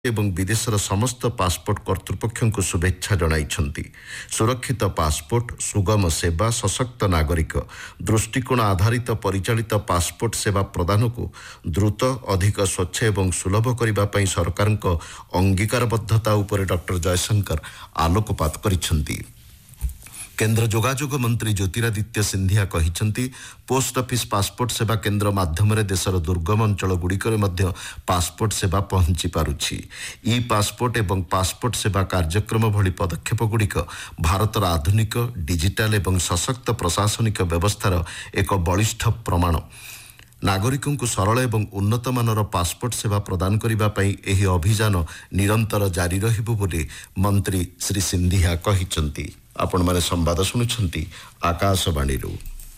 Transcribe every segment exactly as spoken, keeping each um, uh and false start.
ଏବଂ ବିଦେଶର ସମସ୍ତ ପାସପୋର୍ଟ କର୍ତ୍ତୃପକ୍ଷଙ୍କୁ ଶୁଭେଚ୍ଛା ଜଣାଇଛନ୍ତି। ସୁରକ୍ଷିତ ପାସପୋର୍ଟ, ସୁଗମ ସେବା, ସଶକ୍ତ ନାଗରିକ ଦୃଷ୍ଟିକୋଣ ଆଧାରିତ ପରିଚାଳିତ ପାସପୋର୍ଟ ସେବା ପ୍ରଦାନକୁ ଦ୍ରୁତ, ଅଧିକ ସ୍ୱଚ୍ଛ ଏବଂ ସୁଲଭ କରିବା ପାଇଁ ସରକାରଙ୍କ ଅଙ୍ଗୀକାରବଦ୍ଧତା ଉପରେ ଡକ୍ଟର ଜୟଶଙ୍କର ଆଲୋକପାତ କରିଛନ୍ତି। କେନ୍ଦ୍ର ଯୋଗାଯୋଗ ମନ୍ତ୍ରୀ ଜ୍ୟୋତିରାଦିତ୍ୟ ସିନ୍ଧିଆ କହିଛନ୍ତି, ପୋଷ୍ଟ ଅଫିସ୍ ପାସପୋର୍ଟ ସେବା କେନ୍ଦ୍ର ମାଧ୍ୟମରେ ଦେଶର ଦୁର୍ଗମ ଅଞ୍ଚଳଗୁଡ଼ିକରେ ମଧ୍ୟ ପାସପୋର୍ଟ ସେବା ପହଞ୍ଚି ପାରୁଛି। ଇ ପାସପୋର୍ଟ ଏବଂ ପାସପୋର୍ଟ ସେବା କାର୍ଯ୍ୟକ୍ରମ ଭଳି ପଦକ୍ଷେପଗୁଡ଼ିକ ଭାରତର ଆଧୁନିକ, ଡିଜିଟାଲ ଏବଂ ସଶକ୍ତ ପ୍ରଶାସନିକ ବ୍ୟବସ୍ଥାର ଏକ ବଳିଷ୍ଠ ପ୍ରମାଣ। ନାଗରିକଙ୍କୁ ସରଳ ଏବଂ ଉନ୍ନତମାନର ପାସପୋର୍ଟ ସେବା ପ୍ରଦାନ କରିବା ପାଇଁ ଏହି ଅଭିଯାନ ନିରନ୍ତର ଜାରି ରହିବ ବୋଲି ମନ୍ତ୍ରୀ ଶ୍ରୀ ସିନ୍ଧିଆ କହିଛନ୍ତି। ଆପଣମାନେ ସମ୍ବାଦ ଶୁଣୁଛନ୍ତି ଆକାଶବାଣୀରୁ।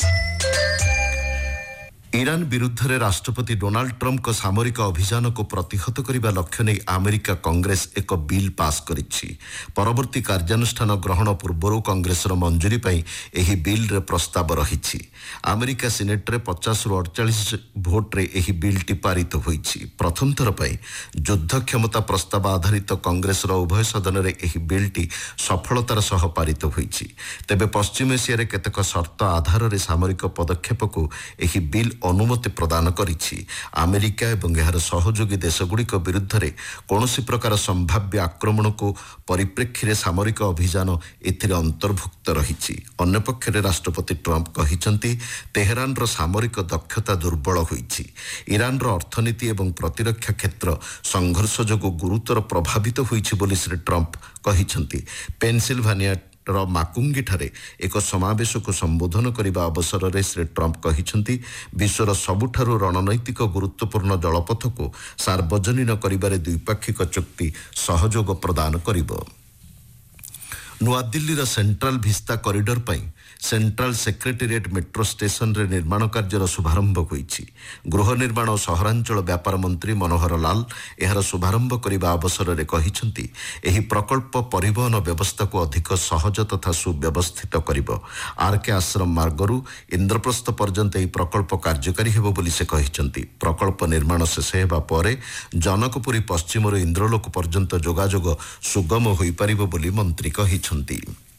ଇରାନ ବିରୁଦ୍ଧରେ ରାଷ୍ଟ୍ରପତି ଡୋନାଲ୍ଡ ଟ୍ରମ୍ପଙ୍କ ସାମରିକ ଅଭିଯାନକୁ ପ୍ରତିହତ କରିବା ଲକ୍ଷ୍ୟ ନେଇ ଆମେରିକା କଂଗ୍ରେସ ଏକ ବିଲ୍ ପାସ୍ କରିଛି। ପରବର୍ତ୍ତୀ କାର୍ଯ୍ୟାନୁଷ୍ଠାନ ଗ୍ରହଣ ପୂର୍ବରୁ କଂଗ୍ରେସର ମଞ୍ଜୁରୀ ପାଇଁ ଏହି ବିଲ୍ରେ ପ୍ରସ୍ତାବ ରହିଛି। ଆମେରିକା ସିନେଟ୍ରେ ପଚାଶରୁ ଅଡ଼ଚାଳିଶ ଭୋଟ୍ରେ ଏହି ବିଲ୍ଟି ପାରିତ ହୋଇଛି। ପ୍ରଥମ ଥର ପାଇଁ ଯୁଦ୍ଧ କ୍ଷମତା ପ୍ରସ୍ତାବ ଆଧାରିତ କଂଗ୍ରେସର ଉଭୟ ସଦନରେ ଏହି ବିଲ୍ଟି ସଫଳତାର ସହ ପାରିତ ହୋଇଛି। ତେବେ ପଶ୍ଚିମ ଏସିଆରେ କେତେକ ସର୍ତ୍ତ ଆଧାରରେ ସାମରିକ ପଦକ୍ଷେପକୁ ଏହି ବିଲ୍ ଅନୁମତି ପ୍ରଦାନ କରିଛି। ଆମେରିକା ଏବଂ ଏହାର ସହଯୋଗୀ ଦେଶଗୁଡ଼ିକ ବିରୁଦ୍ଧରେ କୌଣସି ପ୍ରକାର ସମ୍ଭାବ୍ୟ ଆକ୍ରମଣକୁ ପରିପ୍ରେକ୍ଷୀରେ ସାମରିକ ଅଭିଯାନ ଏଥିରେ ଅନ୍ତର୍ଭୁକ୍ତ ରହିଛି। ଅନ୍ୟପକ୍ଷରେ ରାଷ୍ଟ୍ରପତି ଟ୍ରମ୍ପ କହିଛନ୍ତି, ତେହେରାନର ସାମରିକ ଦକ୍ଷତା ଦୁର୍ବଳ ହୋଇଛି। ଇରାନର ଅର୍ଥନୀତି ଏବଂ ପ୍ରତିରକ୍ଷା କ୍ଷେତ୍ର ସଂଘର୍ଷ ଯୋଗୁଁ ଗୁରୁତର ପ୍ରଭାବିତ ହୋଇଛି ବୋଲି ଶ୍ରୀ ଟ୍ରମ୍ପ କହିଛନ୍ତି। ପେନସିଲଭାନିଆ ର ମାକୁଙ୍ଗିଠାରେ ଏକ ସମାବେଶକୁ ସମ୍ବୋଧନ କରିବା ଅବସରରେ ଶ୍ରୀ ଟ୍ରମ୍ପ କହିଛନ୍ତି, ବିଶ୍ୱର ସବୁଠାରୁ ରଣନୈତିକ ଗୁରୁତ୍ୱପୂର୍ଣ୍ଣ ଜଳପଥକୁ ସାର୍ବଜନୀନ କରିବାରେ ଦ୍ୱିପାକ୍ଷିକ ଚୁକ୍ତି ସହଯୋଗ ପ୍ରଦାନ କରିବ। ନୂଆଦିଲ୍ଲୀର ସେଣ୍ଟ୍ରାଲ ଭିସ୍ତା କରିଡର ପାଇଁ ସେଣ୍ଟ୍ରାଲ ସେକ୍ରେଟେରିଏଟ୍ ମେଟ୍ରୋ ଷ୍ଟେସନରେ ନିର୍ମାଣ କାର୍ଯ୍ୟର ଶୁଭାରମ୍ଭ ହୋଇଛି। ଗୃହ ନିର୍ମାଣ ଓ ସହରାଞ୍ଚଳ ବ୍ୟାପାର ମନ୍ତ୍ରୀ ମନୋହର ଲାଲ ଏହାର ଶୁଭାରମ୍ଭ କରିବା ଅବସରରେ କହିଛନ୍ତି, ଏହି ପ୍ରକଳ୍ପ ପରିବହନ ବ୍ୟବସ୍ଥାକୁ ଅଧିକ ସହଜ ତଥା ସୁବ୍ୟବସ୍ଥିତ କରିବ। ଆର୍କେ ଆଶ୍ରମ ମାର୍ଗରୁ ଇନ୍ଦ୍ରପ୍ରସ୍ଥ ପର୍ଯ୍ୟନ୍ତ ଏହି ପ୍ରକଳ୍ପ କାର୍ଯ୍ୟକାରୀ ହେବ ବୋଲି ସେ କହିଛନ୍ତି। ପ୍ରକଳ୍ପ ନିର୍ମାଣ ଶେଷ ହେବା ପରେ ଜନକପୁରୀ ପଶ୍ଚିମରୁ ଇନ୍ଦ୍ରଲୋକ ପର୍ଯ୍ୟନ୍ତ ଯୋଗାଯୋଗ ସୁଗମ ହୋଇପାରିବ ବୋଲି ମନ୍ତ୍ରୀ କହିଛନ୍ତି।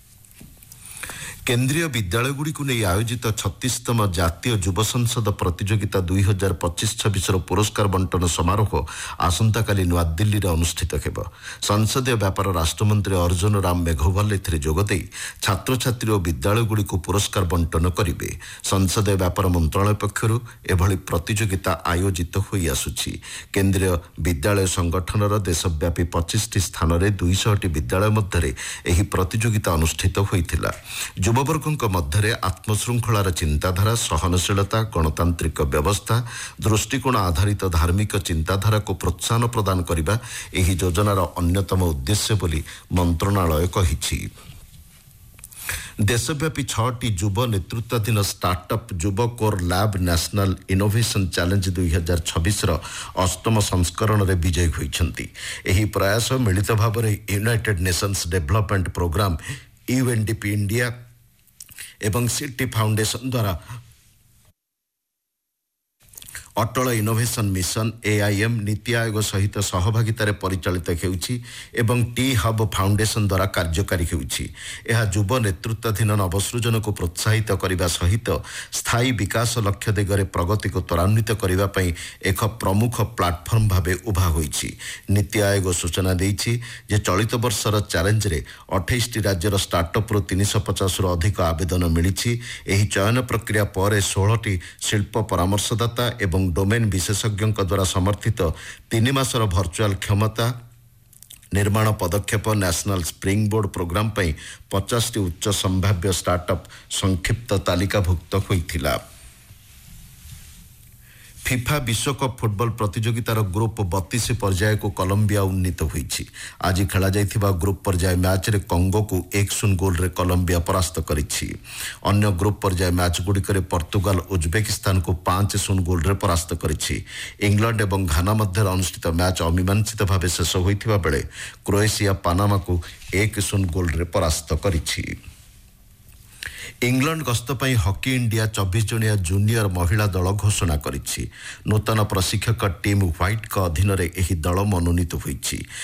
କେନ୍ଦ୍ରୀୟ ବିଦ୍ୟାଳୟଗୁଡ଼ିକୁ ନେଇ ଆୟୋଜିତ ଛତିଶତମ ଜାତୀୟ ଯୁବ ସଂସଦ ପ୍ରତିଯୋଗିତା ଦୁଇ ହଜାର ପଚିଶ ଛବିଶର ପୁରସ୍କାର ବଣ୍ଟନ ସମାରୋହ ଆସନ୍ତାକାଲି ନୂଆଦିଲ୍ଲୀରେ ଅନୁଷ୍ଠିତ ହେବ। ସଂସଦୀୟ ବ୍ୟାପାର ରାଷ୍ଟ୍ରମନ୍ତ୍ରୀ ଅର୍ଜୁନ ରାମ ମେଘୱାଲ ଏଥିରେ ଯୋଗଦେଇ ଛାତ୍ରଛାତ୍ରୀ ଓ ବିଦ୍ୟାଳୟଗୁଡ଼ିକୁ ପୁରସ୍କାର ବଣ୍ଟନ କରିବେ। ସଂସଦୀୟ ବ୍ୟାପାର ମନ୍ତ୍ରଣାଳୟ ପକ୍ଷରୁ ଏଭଳି ପ୍ରତିଯୋଗିତା ଆୟୋଜିତ ହୋଇଆସୁଛି। କେନ୍ଦ୍ରୀୟ ବିଦ୍ୟାଳୟ ସଂଗଠନର ଦେଶବ୍ୟାପୀ ପଚିଶଟି ସ୍ଥାନରେ ଦୁଇଶହଟି ବିଦ୍ୟାଳୟ ମଧ୍ୟରେ ଏହି ପ୍ରତିଯୋଗିତା ଅନୁଷ୍ଠିତ ହୋଇଥିଲା। ଯୁବବର୍ଗଙ୍କ ମଧ୍ୟରେ ଆତ୍ମଶୃଙ୍ଖଳାର ଚିନ୍ତାଧାରା, ସହନଶୀଳତା, ଗଣତାନ୍ତ୍ରିକ ବ୍ୟବସ୍ଥା, ଦୃଷ୍ଟିକୋଣ ଆଧାରିତ ଧାର୍ମିକ ଚିନ୍ତାଧାରାକୁ ପ୍ରୋତ୍ସାହନ ପ୍ରଦାନ କରିବା ଏହି ଯୋଜନାର ଅନ୍ୟତମ ଉଦ୍ଦେଶ୍ୟ ବୋଲି ମନ୍ତ୍ରଣାଳୟ କହିଛି। ଦେଶବ୍ୟାପୀ ଛଅଟି ଯୁବ ନେତୃତ୍ୱାଧୀନ ଷ୍ଟାର୍ଟଅପ୍ ଯୁବ core lab national innovation challenge ଦୁଇ ହଜାର ଛବିଶର ଅଷ୍ଟମ ସଂସ୍କରଣରେ ବିଜୟୀ ହୋଇଛନ୍ତି। ଏହି ପ୍ରୟାସ ମିଳିତ ଭାବରେ United nation's development programme UNDP India ଏବଂ ସିଟି ଫାଉଣ୍ଡେସନ ଦ୍ୱାରା Atal innovation mission AIM NITI Aayog ସହିତ ସହଭାଗିତାରେ ପରିଚାଳିତ ହେଉଛି ଏବଂ ଟି ହବ୍ ଫାଉଣ୍ଡେସନ ଦ୍ୱାରା କାର୍ଯ୍ୟକାରୀ ହେଉଛି। ଏହା ଯୁବ ନେତୃତ୍ୱାଧୀନ ନବସୃଜନକୁ ପ୍ରୋତ୍ସାହିତ କରିବା ସହିତ ସ୍ଥାୟୀ ବିକାଶ ଲକ୍ଷ୍ୟ ଦିଗରେ ପ୍ରଗତିକୁ ତ୍ୱରାନ୍ୱିତ କରିବା ପାଇଁ ଏକ ପ୍ରମୁଖ ପ୍ଲାଟଫର୍ମ ଭାବେ ଉଭା ହୋଇଛି। ନୀତି ଆୟୋଗ ସୂଚନା ଦେଇଛି ଯେ ଚଳିତ ବର୍ଷର ଚ୍ୟାଲେଞ୍ଜରେ ଅଠେଇଶଟି ରାଜ୍ୟର ଷ୍ଟାର୍ଟଅପ୍ରୁ ତିନିଶହ ପଚାଶରୁ ଅଧିକ ଆବେଦନ ମିଳିଛି। ଏହି ଚୟନ ପ୍ରକ୍ରିୟା ପରେ ଷୋହଳଟି ଶିଳ୍ପ ପରାମର୍ଶଦାତା ଏବଂ ଡୋମେନ୍ ବିଶେଷଜ୍ଞଙ୍କ ଦ୍ୱାରା ସମର୍ଥିତ ତିନି ମାସର ଭର୍ଚୁଆଲ କ୍ଷମତା ନିର୍ମାଣ ପଦକ୍ଷେପ ନ୍ୟାସନାଲ ସ୍ପ୍ରିଙ୍ଗ ବୋର୍ଡ ପ୍ରୋଗ୍ରାମ ପାଇଁ ପଚାଶଟି ଉଚ୍ଚ ସମ୍ଭାବ୍ୟ ଷ୍ଟାର୍ଟଅପ୍ ସଂକ୍ଷିପ୍ତ ତାଲିକାଭୁକ୍ତ ହୋଇଥିଲା। ଫିଫା ବିଶ୍ୱକପ୍ ଫୁଟବଲ ପ୍ରତିଯୋଗିତାର ଗ୍ରୁପ୍ ବତିଶ ପର୍ଯ୍ୟାୟକୁ କଲମ୍ବିଆ ଉନ୍ନୀତ ହୋଇଛି। ଆଜି ଖେଳାଯାଇଥିବା ଗ୍ରୁପ୍ ପର୍ଯ୍ୟାୟ ମ୍ୟାଚ୍ରେ କଙ୍ଗୋକୁ ଏକ ଶୂନ ଗୋଲ୍ରେ କଲମ୍ବିଆ ପରାସ୍ତ କରିଛି। ଅନ୍ୟ ଗ୍ରୁପ୍ ପର୍ଯ୍ୟାୟ ମ୍ୟାଚ୍ଗୁଡ଼ିକରେ ପର୍ତ୍ତୁଗାଲ ଉଜବେକିସ୍ତାନକୁ ପାଞ୍ଚ ଶୂନ ଗୋଲ୍ରେ ପରାସ୍ତ କରିଛି। ଇଂଲଣ୍ଡ ଏବଂ ଘାନା ମଧ୍ୟରେ ଅନୁଷ୍ଠିତ ମ୍ୟାଚ୍ ଅମୀମାଂସିତ ଭାବେ ଶେଷ ହୋଇଥିବା ବେଳେ କ୍ରୋଏସିଆ ପାନାମାକୁ ଏକ ଶୂନ ଗୋଲ୍ରେ ପରାସ୍ତ କରିଛି। ଇଂଲଣ୍ଡ ଗସ୍ତ ପାଇଁ ହକି ଇଣ୍ଡିଆ ଚବିଶ ଜଣିଆ ଜୁନିୟର ମହିଳା ଦଳ ଘୋଷଣା କରିଛି। ନୂତନ ପ୍ରଶିକ୍ଷକ ଟିମ୍ ହ୍ୱାଇଟ୍ଙ୍କ ଅଧୀନରେ ଏହି ଦଳ ମନୋନୀତ ହୋଇଛି।